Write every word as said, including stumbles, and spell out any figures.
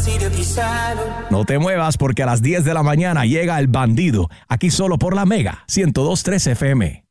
No te muevas porque a las diez de la mañana llega El Bandido, aquí solo por la Mega ciento dos punto tres F M.